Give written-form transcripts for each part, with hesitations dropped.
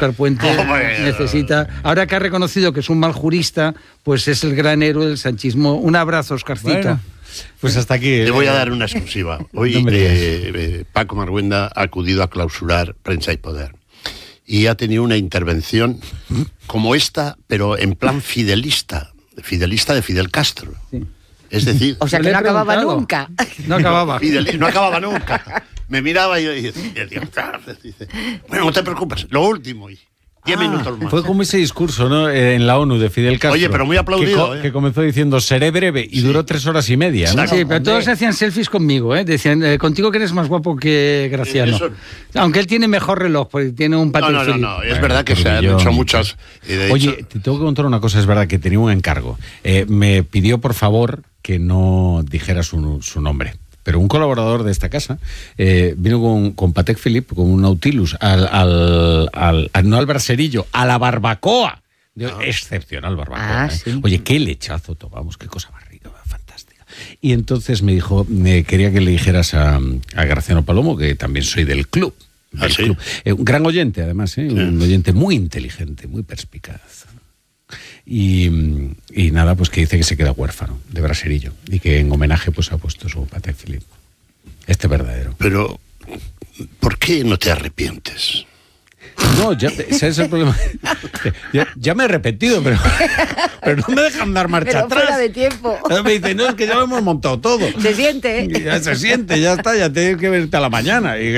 Óscar Puente necesita... Ahora que ha reconocido que es un mal jurista, pues es el gran héroe del sanchismo. Un abrazo, Óscarcito. Bueno, pues hasta aquí. Te voy a dar una exclusiva. Hoy Paco Marguenda ha acudido a clausurar Prensa y Poder. Y ha tenido una intervención como esta, pero en plan fidelista de Fidel Castro. Sí. Es decir... O sea, que no acababa nunca. No acababa. No acababa nunca. Me miraba y decía, bueno, no te preocupes, lo último, 10 minutos más. Fue como ese discurso, ¿no? En la ONU de Fidel Castro. Oye, pero muy aplaudido. Que comenzó diciendo, seré breve, y duró 3 horas y media, ¿no? Sí, pero todos hacían selfies conmigo, ¿eh? Decían, contigo que eres más guapo que Graciano. Aunque él tiene mejor reloj, porque tiene un Patek. No, es verdad que se han hecho muchas... Oye, te tengo que contar una cosa, es verdad que tenía un encargo. Me pidió, por favor, que no dijera su nombre. Pero un colaborador de esta casa vino con Patek Philippe, con un Nautilus, no al braserillo, a la barbacoa. Excepcional barbacoa. Sí. Oye, qué lechazo tomamos, qué cosa más rica, fantástica. Y entonces me dijo, quería que le dijeras a Graciano Palomo, que también soy del club. Club. Un gran oyente, además, un oyente muy inteligente, muy perspicaz. Y nada, pues que dice que se queda huérfano de braserillo y que en homenaje pues ha puesto su Patek Philippe. Este verdadero. Pero, ¿por qué no te arrepientes? No, ese es el problema. Ya me he arrepentido, pero no me dejan dar marcha atrás. Fuera de tiempo. Me dicen, no, es que ya lo hemos montado todo. Se siente. Ya se siente, ya está, ya tienes que verte a la mañana. Y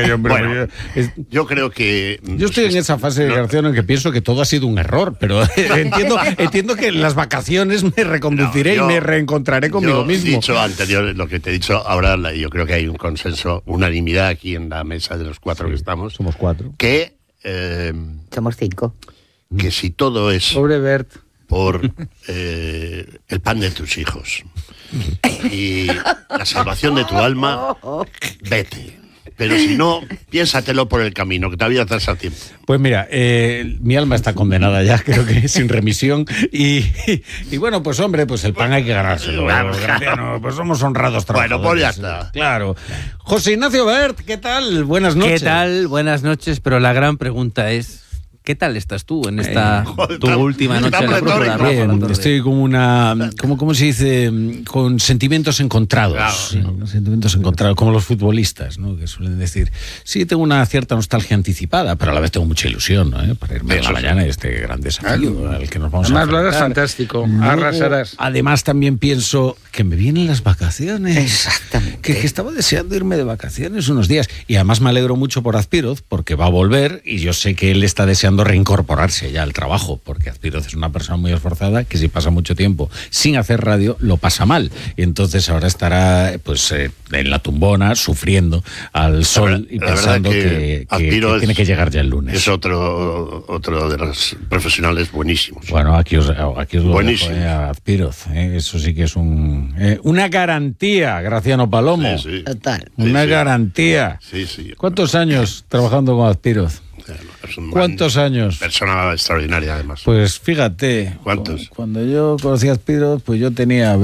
yo creo que... Yo estoy en esa fase de Graciano en que pienso que todo ha sido un error, pero entiendo que en las vacaciones me reconduciré y me reencontraré conmigo mismo. Dicho anterior, lo que te he dicho, ahora yo creo que hay un consenso, unanimidad aquí en la mesa de los 4 que estamos. Somos 4. Que... Somos 5. Que si todo es pobre Bert por el pan de tus hijos y la salvación de tu alma, vete. Pero si no, piénsatelo por el camino, que todavía estás a tiempo. Pues mira, mi alma está condenada ya, creo que sin remisión. Y bueno, pues hombre, pues el pan hay que ganárselo. Graciano, pues somos honrados trabajadores. Bueno, pues ya está. Claro. José Ignacio Bert, ¿qué tal? Buenas noches. ¿Qué tal? Buenas noches, pero la gran pregunta es... ¿Qué tal estás tú en esta tu última noche en la Brújula? Bien, estoy como ¿cómo se dice? Con sentimientos encontrados. Claro. Sí, sentimientos encontrados, como los futbolistas, ¿no? Que suelen decir, sí, tengo una cierta nostalgia anticipada, pero a la vez tengo mucha ilusión, ¿no? Para irme a la mañana este gran desafío al que nos vamos a enfrentar. Además lo harás fantástico, arrasarás. Además también pienso que me vienen las vacaciones. Exactamente. Que estaba deseando irme de vacaciones unos días. Y además me alegro mucho por Azpiroz, porque va a volver y yo sé que él está deseando reincorporarse ya al trabajo, porque Azpiroz es una persona muy esforzada que si pasa mucho tiempo sin hacer radio lo pasa mal, y entonces ahora estará pues en la tumbona sufriendo al sol y pensando que tiene que llegar ya el lunes. Es otro de los profesionales buenísimos. Bueno, aquí os lo buenísimo. dejo, a Azpiroz, eso sí que es una garantía, Graciano Palomo. Sí. Total. Una garantía. Sí. ¿Cuántos años trabajando con Azpiroz? ¿Cuántos años? Persona extraordinaria, además. Pues fíjate. ¿Cuántos? Cuando yo conocí a Azpiroz, pues yo tenía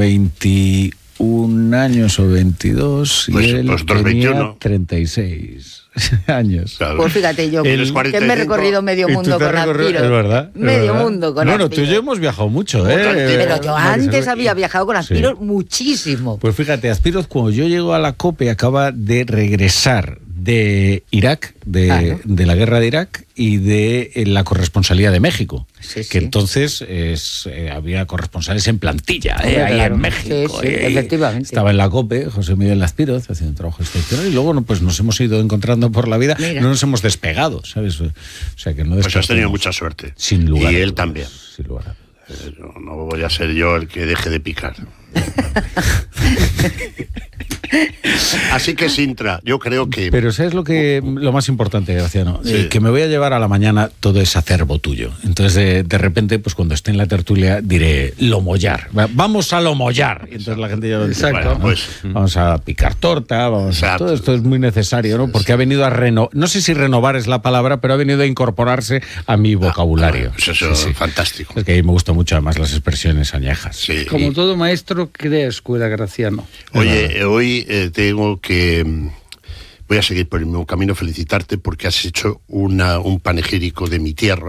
21 años o 22 y él tenía 21. 36 años. Claro. Pues fíjate yo, que me he recorrido medio mundo con Azpiroz. Es verdad. Medio mundo con Azpiroz. Bueno, tú y yo hemos viajado mucho, Pero yo antes había viajado con Azpiroz muchísimo. Pues fíjate, Azpiroz, cuando yo llego a la COPE, acaba de regresar de Irak, de la guerra de Irak y de la corresponsalía de México. Sí. Que entonces había corresponsales en plantilla, ahí en México. Sí, efectivamente. Estaba en la COPE, José Miguel Azpiroz, haciendo un trabajo excepcional, y luego pues nos hemos ido encontrando por la vida. Mira. No nos hemos despegado, ¿sabes? O sea, que no pues has tenido mucha suerte. Sin lugar. Y él también. Sin lugar a dudas. No voy a ser yo el que deje de picar. Así que Sintra, yo creo que... Pero ¿sabes lo más importante, Graciano? Sí. Que me voy a llevar a la mañana todo ese acervo tuyo. Entonces, de repente, pues cuando esté en la tertulia, diré lomollar. Vamos a lomollar. Y entonces la gente ya lo dice. Exacto. Bueno, pues, vamos a picar torta, todo esto es muy necesario, ¿no? Porque ha venido a no sé si renovar es la palabra, pero ha venido a incorporarse a mi vocabulario. Pues eso es fantástico. Es que a mí me gustan mucho además las expresiones añejas. Sí. Como todo maestro, crea escuela, Graciano. Oye, hoy voy a seguir por el mismo camino, felicitarte porque has hecho un panegírico de mi tierra.